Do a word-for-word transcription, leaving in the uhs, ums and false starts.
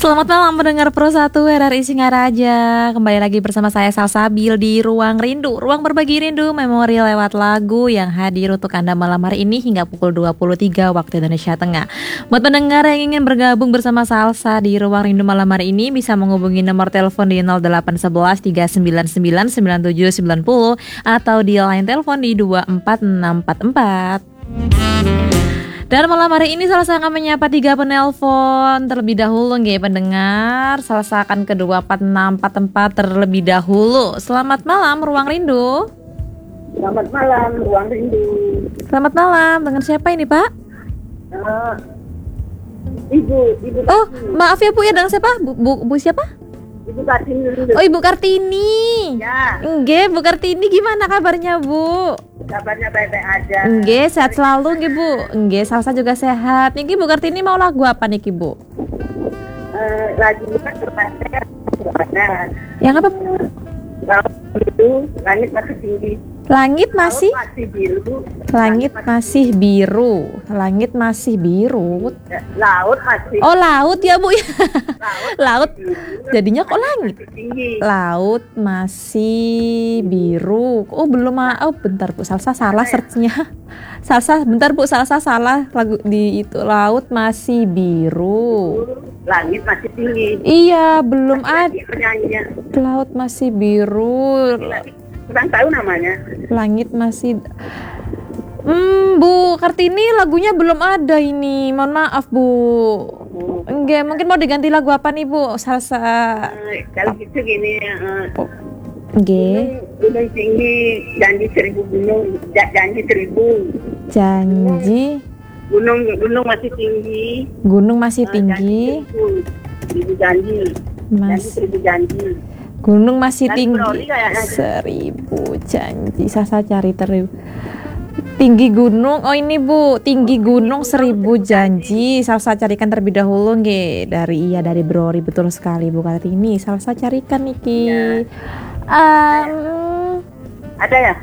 Selamat malam pendengar Pro satu R R I Singaraja. Kembali lagi bersama saya Salsabil di Ruang Rindu, ruang berbagi rindu memori lewat lagu yang hadir untuk Anda malam hari ini hingga pukul dua puluh tiga waktu Indonesia Tengah. Buat pendengar yang ingin bergabung bersama Salsa di Ruang Rindu malam hari ini bisa menghubungi nomor telepon di nol delapan satu satu tiga sembilan sembilan sembilan tujuh sembilan nol atau di line telepon di dua empat enam empat empat. Dan malam hari ini Salsa akan menyapa tiga penelpon terlebih dahulu nggih pendengar. Salsa akan ke dua empat enam empat empat terlebih dahulu. Selamat malam Ruang Rindu. Selamat malam Ruang Rindu. Selamat malam, dengan siapa ini Pak? Uh, ibu, Ibu Oh, Kartini. maaf ya Bu ya, dengan siapa? Bu, bu, bu siapa? Ibu Kartini. Oh Ibu Kartini. Ya, Nggih Bu Kartini, gimana kabarnya Bu? kabarnya baik-baik aja. Nggih, sehat selalu nggih Bu. Nggih, Salsa juga sehat. Niki Bu Kartini mau lagu apa niki Bu? Uh, lagi kan berpasnya ada. Yang apa? Laut biru, langit masih tinggi. Langit masih Laut masih biru. Langit masih biru. Langit masih biru. Laut masih. Oh, laut ya Bu ya. Laut. Laut. biru, Jadinya kok langit? masih tinggi. Laut masih biru. Oh, belum ma- Oh, bentar Bu, Salsa salah searchnya. Salsa, bentar Bu, Salsa salah lagu di itu. Laut masih biru. Langit masih tinggi. Iya, belum ada. Lagi penyanyinya. Laut masih biru. Kurang tahu namanya. Langit masih. Hmm, Bu Kartini lagunya belum ada ini. Mohon maaf Bu. Enggak, mungkin mau diganti lagu apa nih Bu? Salsa. Uh, kalau gitu gini. Uh, Nggih. Gunung, gunung tinggi, janji seribu gunung, ja- janji seribu. Janji Gunung, gunung masih tinggi. gunung masih eh, tinggi. Janji seribu, seribu janji. Janji Mas seribu janji. gunung masih Dan tinggi. Brody kayaknya. Seribu janji. Salsa cari terus. Tinggi gunung. Oh ini Bu, tinggi gunung seribu janji. Salsa carikan terlebih dahulu nggih. Dari iya dari Brori, betul sekali Bu Kartini. Salsa carikan niki. Ya. Um, Ada ya?